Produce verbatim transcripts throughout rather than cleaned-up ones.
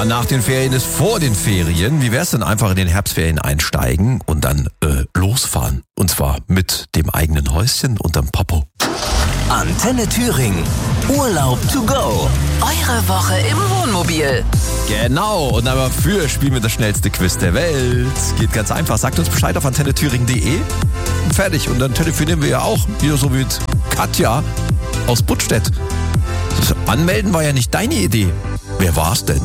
nach den Ferien ist vor den Ferien. Wie wär's denn einfach in den Herbstferien einsteigen und dann äh, losfahren? Und zwar mit dem eigenen Häuschen unterm Popo. Antenne Thüringen. Urlaub to go. Eure Woche im Wohnmobil. Genau, und aber für spielen wir das schnellste Quiz der Welt. Geht ganz einfach. Sagt uns Bescheid auf antenne thüringen punkt de. Fertig. Und dann telefonieren wir ja auch. Wieder so wie mit Katja aus Buttstedt. Das Anmelden war ja nicht deine Idee. Wer war's denn?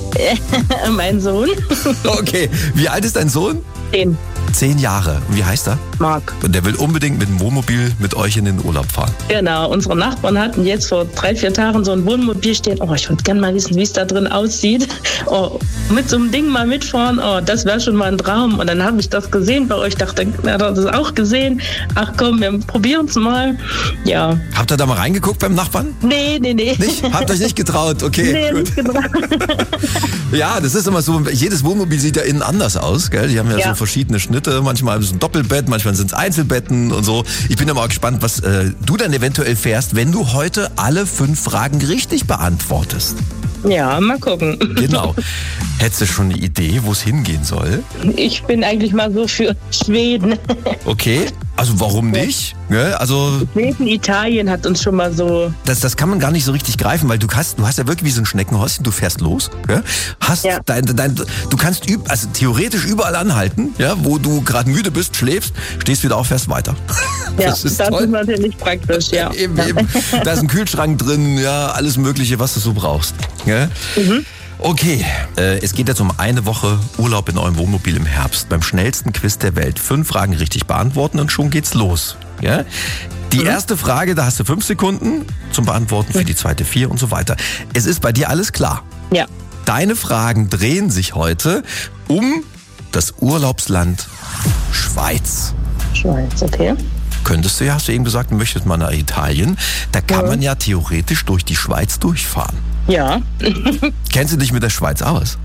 Mein Sohn. Okay, wie alt ist dein Sohn? Den Zehn Jahre. Und wie heißt er? Marc. Und der will unbedingt mit dem Wohnmobil mit euch in den Urlaub fahren. Genau, unsere Nachbarn hatten jetzt vor drei, vier Tagen so ein Wohnmobil stehen. Oh, ich würde gerne mal wissen, wie es da drin aussieht. Oh, mit so einem Ding mal mitfahren, oh, das wäre schon mal ein Traum. Und dann habe ich das gesehen bei euch, dachte, er hat das auch gesehen. Ach komm, wir probieren es mal. Ja. Habt ihr da mal reingeguckt beim Nachbarn? Nee, nee, nee. Nicht? Habt euch nicht getraut? Okay, Nee, gut. nicht getraut. Ja, das ist immer so, jedes Wohnmobil sieht ja innen anders aus, gell? Die haben ja, Ja. so verschiedene Schnitte, manchmal ist es ein Doppelbett, manchmal sind es Einzelbetten und so. Ich bin aber auch gespannt, was äh, du dann eventuell fährst, wenn du heute alle fünf Fragen richtig beantwortest. Ja, mal gucken. Genau. Hättest du schon eine Idee, wo es hingehen soll? Ich bin eigentlich mal so für Schweden. Okay, also warum nicht? Ja, also Schweden, Italien hat uns schon mal so. das, das kann man gar nicht so richtig greifen, weil du hast, du hast ja wirklich wie so ein Schneckenhäuschen, du fährst los, ja? Hast Ja. dein, dein, du kannst üb, also theoretisch überall anhalten, ja, wo du gerade müde bist, schläfst, stehst wieder auf, fährst weiter. Ja, Das ist das toll. ist natürlich praktisch, ja. Eben, eben. Da ist ein Kühlschrank drin, ja, alles Mögliche, was du so brauchst. Ja? Mhm. Okay, äh, es geht jetzt um eine Woche Urlaub in eurem Wohnmobil im Herbst. Beim schnellsten Quiz der Welt. Fünf Fragen richtig beantworten und schon geht's los. Ja? Die erste Frage, da hast du fünf Sekunden zum Beantworten, für die zweite vier und so weiter. Es ist bei dir alles klar. Ja. Deine Fragen drehen sich heute um das Urlaubsland Schweiz. Schweiz, okay. Könntest du ja, hast du eben gesagt, du möchtest mal nach Italien. Da kann Ja. man ja theoretisch durch die Schweiz durchfahren. Ja. Kennst du dich mit der Schweiz aus?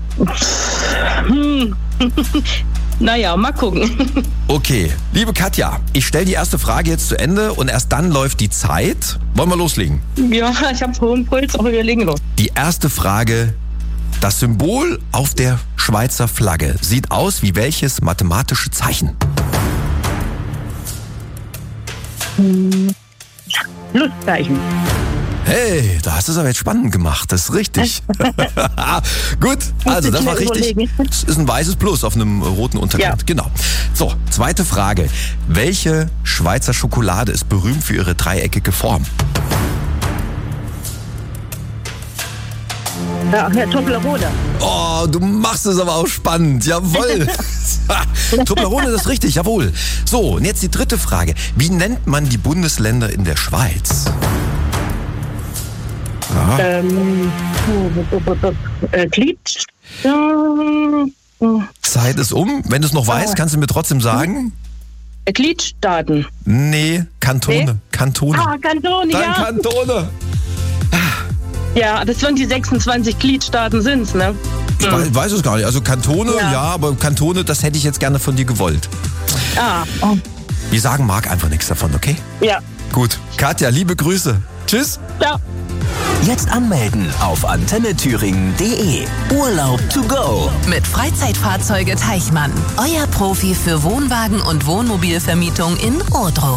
Hm. Naja, mal gucken. Okay, liebe Katja, ich stelle die erste Frage jetzt zu Ende und erst dann läuft die Zeit. Wollen wir loslegen? Ja, ich habe hohen Puls, aber wir legen los. Die erste Frage. Das Symbol auf der Schweizer Flagge sieht aus wie welches mathematische Zeichen? Pluszeichen. Hey, da hast du es aber jetzt spannend gemacht, das ist richtig. Gut, also das war schnell richtig. überlegen. Es ist ein weißes Plus auf einem roten Untergrund. Ja. Genau. So, zweite Frage. Welche Schweizer Schokolade ist berühmt für ihre dreieckige Form? Ja, Herr Toblerone. Oh, du machst es aber auch spannend. Jawohl. Toblerone, das ist richtig, jawohl. So, und jetzt die dritte Frage. Wie nennt man die Bundesländer in der Schweiz? Aha. Ähm, äh, Glied. Ja, Zeit ist um. Wenn du es noch weißt, kannst du mir trotzdem sagen? äh, Gliedstaaten. Nee, Kantone. Nee? Kantone. Ah, Kantone, Dann ja. Kantone. Ja, das waren die sechsundzwanzig Gliedstaaten sind's, ne? Ich wei- weiß es gar nicht. Also Kantone, ja. Ja. aber Kantone, das hätte ich jetzt gerne von dir gewollt. Ah, oh. Wir sagen Marc einfach nichts davon, okay? Ja. Gut. Katja, liebe Grüße. Tschüss. Ja. Jetzt anmelden auf antenne thüringen punkt de. Urlaub to go. Mit Freizeitfahrzeuge Teichmann. Euer Profi für Wohnwagen und Wohnmobilvermietung in Ohrdruf.